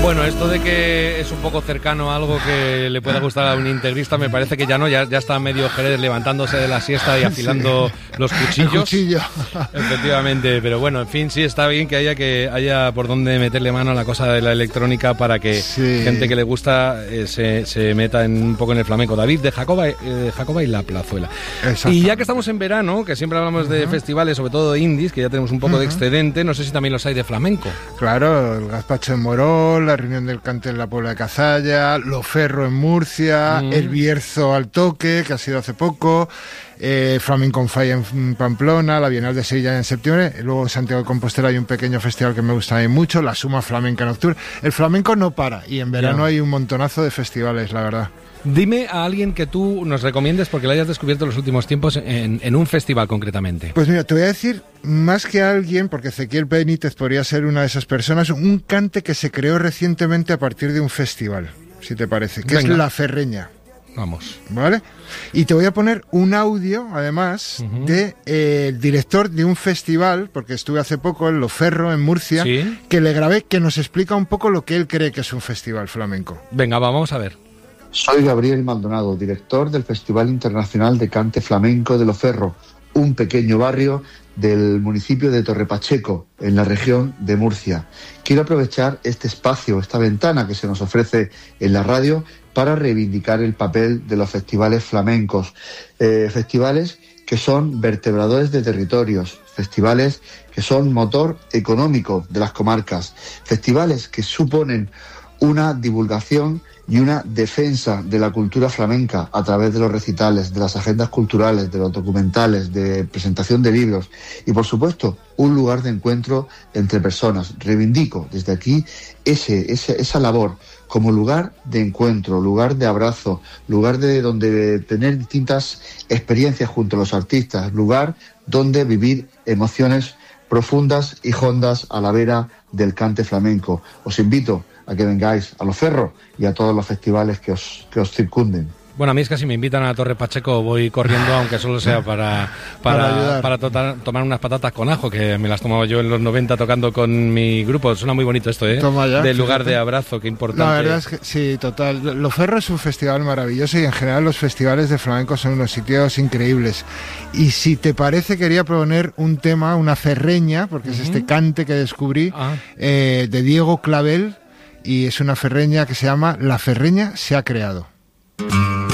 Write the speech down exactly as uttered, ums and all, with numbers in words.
Bueno, esto de que es un poco cercano a algo que le pueda gustar a un integrista, me parece que ya no, ya, ya está medio Jerez levantándose de la siesta y afilando sí. los cuchillos. El cuchillo. Efectivamente, pero bueno, en fin, sí está bien que haya que haya por dónde meterle mano a la cosa de la electrónica para que sí. gente que le gusta eh, se, se meta en, un poco en el flamenco. David de Jacoba, eh, Jacoba y La Plazuela. Y ya que estamos en verano, que siempre hablamos uh-huh. de festivales, sobre todo de indies, que ya tenemos un poco uh-huh. de excedente, no sé si también los hay de flamenco. Claro, el Gazpacho en Morón, la reunión del Cante en la Puebla de Cazalla, Loferro en Murcia, mm. el Bierzo al Toque, que ha sido hace poco, eh, Flamenco on Fire en Pamplona, la Bienal de Sevilla en septiembre, luego en Santiago de Compostela hay un pequeño festival que me gusta a mí mucho, la Suma Flamenca en octubre. El flamenco no para y en verano yeah. hay un montonazo de festivales, la verdad. Dime a alguien que tú nos recomiendes porque lo hayas descubierto en los últimos tiempos en, en un festival concretamente. Pues mira, te voy a decir, más que a alguien, porque Ezequiel Benítez podría ser una de esas personas, un cante que se creó recientemente a partir de un festival, si te parece, que Venga. es La Ferreña. Vamos. ¿Vale? Y te voy a poner un audio, además, uh-huh. de eh, el director de un festival, porque estuve hace poco en Loferro, en Murcia, ¿Sí? que le grabé, que nos explica un poco lo que él cree que es un festival flamenco. Venga, vamos a ver. Soy Gabriel Maldonado, director del Festival Internacional de Cante Flamenco de Loferro, un pequeño barrio del municipio de Torrepacheco, en la región de Murcia. Quiero aprovechar este espacio, esta ventana que se nos ofrece en la radio para reivindicar el papel de los festivales flamencos. Eh, festivales que son vertebradores de territorios, festivales que son motor económico de las comarcas, festivales que suponen una divulgación y una defensa de la cultura flamenca a través de los recitales, de las agendas culturales, de los documentales, de presentación de libros y, por supuesto, un lugar de encuentro entre personas. Reivindico desde aquí ese, ese, esa labor como lugar de encuentro, lugar de abrazo, lugar de donde tener distintas experiencias junto a los artistas, lugar donde vivir emociones profundas y hondas a la vera del cante flamenco. Os invito a que vengáis a Loferro y a todos los festivales que os, que os circunden. Bueno, a mí es que si me invitan a Torre Pacheco voy corriendo, aunque solo sea para para, para, para totar, tomar unas patatas con ajo, que me las tomaba yo en los noventa tocando con mi grupo. Suena muy bonito esto, ¿eh? Toma ya, del lugar fíjate. De abrazo, qué importante. La verdad es que sí, total. Loferro es un festival maravilloso y en general los festivales de flamenco son unos sitios increíbles. Y si te parece, quería proponer un tema, una ferreña, porque uh-huh. es este cante que descubrí, uh-huh. eh, de Diego Clavel, y es una ferreña que se llama La Ferreña se ha creado.